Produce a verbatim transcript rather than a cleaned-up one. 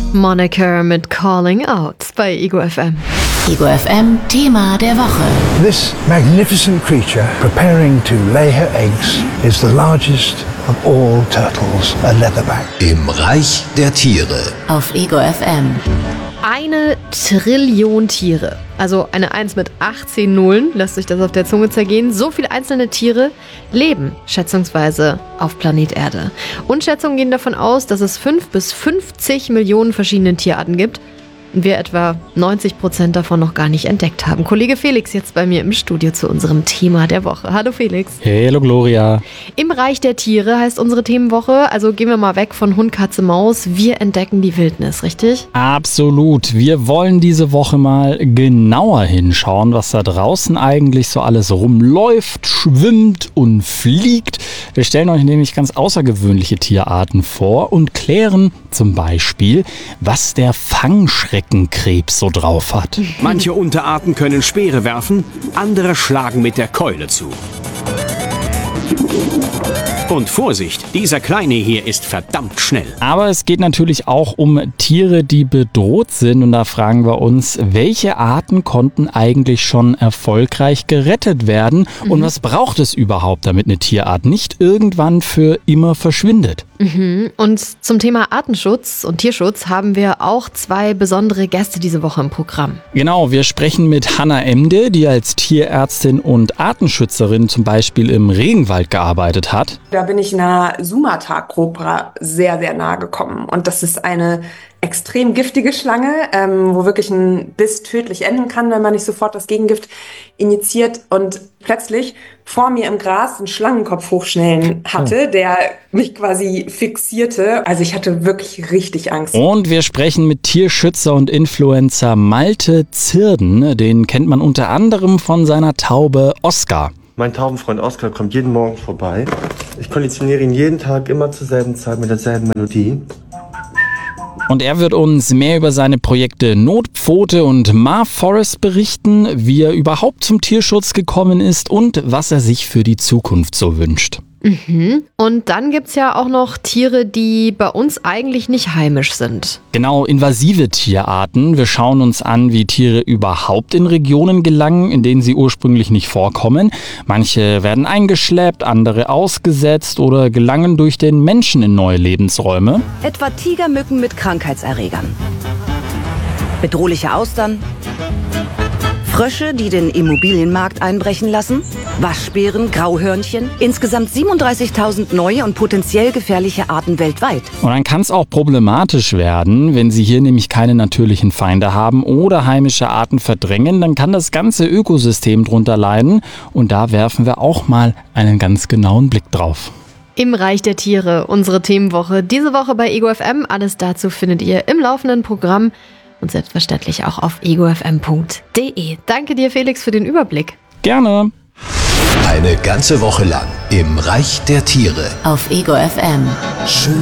Monica mit Calling Out bei Ego F M. Ego F M Thema der Woche. This magnificent creature preparing to lay her eggs is the largest of all turtles, a leatherback. Im Reich der Tiere. Auf Ego F M. Eine Trillion Tiere. Also eine eins mit achtzehn Nullen, lasst euch das auf der Zunge zergehen. So viele einzelne Tiere leben schätzungsweise auf Planet Erde. Und Schätzungen gehen davon aus, dass es fünf bis fünfzig Millionen verschiedene Tierarten gibt. Und wir etwa neunzig Prozent davon noch gar nicht entdeckt haben. Kollege Felix jetzt bei mir im Studio zu unserem Thema der Woche. Hallo Felix. Hallo Gloria. Im Reich der Tiere heißt unsere Themenwoche. Also gehen wir mal weg von Hund, Katze, Maus. Wir entdecken die Wildnis, richtig? Absolut. Wir wollen diese Woche mal genauer hinschauen, was da draußen eigentlich so alles rumläuft, schwimmt und fliegt. Wir stellen euch nämlich ganz außergewöhnliche Tierarten vor und klären zum Beispiel, was der Fangschreckenkrebs so drauf hat. Manche Unterarten können Speere werfen, andere schlagen mit der Keule zu. Und Vorsicht, dieser Kleine hier ist verdammt schnell. Aber es geht natürlich auch um Tiere, die bedroht sind. Und da fragen wir uns, welche Arten konnten eigentlich schon erfolgreich gerettet werden? Mhm. Und was braucht es überhaupt, damit eine Tierart nicht irgendwann für immer verschwindet? Mhm. Und zum Thema Artenschutz und Tierschutz haben wir auch zwei besondere Gäste diese Woche im Programm. Genau, wir sprechen mit Hanna Emde, die als Tierärztin und Artenschützerin zum Beispiel im Regenwald gearbeitet hat. Da bin ich einer Sumatra-Kobra sehr, sehr nahe gekommen. Und das ist eine extrem giftige Schlange, ähm, wo wirklich ein Biss tödlich enden kann, wenn man nicht sofort das Gegengift injiziert. Und plötzlich vor mir im Gras einen Schlangenkopf hochschnellen hatte, oh. der mich quasi fixierte. Also ich hatte wirklich richtig Angst. Und wir sprechen mit Tierschützer und Influencer Malte Zirden. Den kennt man unter anderem von seiner Taube Oscar. Mein Taubenfreund Oscar kommt jeden Morgen vorbei. Ich konditioniere ihn jeden Tag immer zur selben Zeit mit derselben Melodie. Und er wird uns mehr über seine Projekte Notpfote und Mar Forest berichten, wie er überhaupt zum Tierschutz gekommen ist und was er sich für die Zukunft so wünscht. Mhm. Und dann gibt's ja auch noch Tiere, die bei uns eigentlich nicht heimisch sind. Genau, invasive Tierarten. Wir schauen uns an, wie Tiere überhaupt in Regionen gelangen, in denen sie ursprünglich nicht vorkommen. Manche werden eingeschleppt, andere ausgesetzt oder gelangen durch den Menschen in neue Lebensräume. Etwa Tigermücken mit Krankheitserregern. Bedrohliche Austern. Frösche, die den Immobilienmarkt einbrechen lassen, Waschbären, Grauhörnchen, insgesamt siebenunddreißigtausend neue und potenziell gefährliche Arten weltweit. Und dann kann es auch problematisch werden, wenn sie hier nämlich keine natürlichen Feinde haben oder heimische Arten verdrängen, dann kann das ganze Ökosystem drunter leiden und da werfen wir auch mal einen ganz genauen Blick drauf. Im Reich der Tiere, unsere Themenwoche, diese Woche bei Ego F M. Alles dazu findet ihr im laufenden Programm. Und selbstverständlich auch auf ego f m punkt d e. Danke dir, Felix, für den Überblick. Gerne. Eine ganze Woche lang im Reich der Tiere. Auf Ego F M. Schön.